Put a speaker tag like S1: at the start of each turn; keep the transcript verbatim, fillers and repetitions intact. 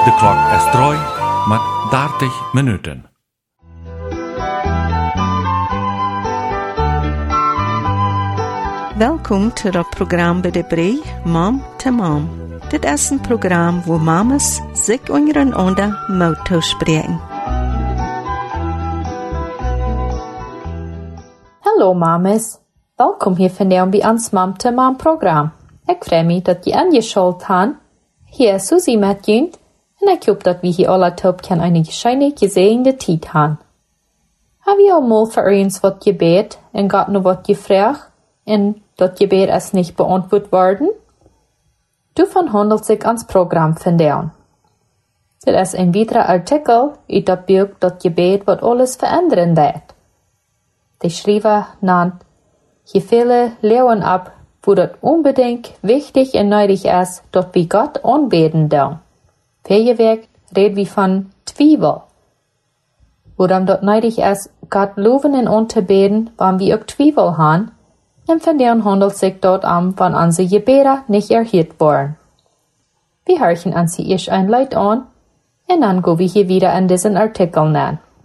S1: De klok is droi met dertig minuten.
S2: Welkom to dat programma bij de Brei, Mom to Mom. Dit is een programma waar mamas zich ondereinander mogen spreken.
S3: Hallo mamas, welkom hier vandaag bij ons Mom to Mom programma. Ik freue mich dat je angeschaltet haben. Hier ist Susi met jullie en ik hoop dat we hier alle top kan een gescheine gezegende tijd haben. Heb je al mal voor ons wat je beet en gaat nu wat je vraagt en dat je beet is niet beantwoord worden? Daarvan handelt zich ons programma vandaag. Dit is een weitere artikel uit dat boek dat je beet wat alles veranderen deed. De schrijver nannt Gefühle leeuwen ab, wo dat unbedingt wichtig en nötig is dat we Gott aanbeden doen. Vergeweg reden we van twijfel. Waarom dat nötig is, Gott loven en aan te beden, wanneer we ook twijfel hebben, en vandaar handelt zich dat om, wanneer onze gebeden niet erhört worden. We horchen ons hier eerst een Lied aan, en dan gaan we hier wieder in diesen Artikel nemen.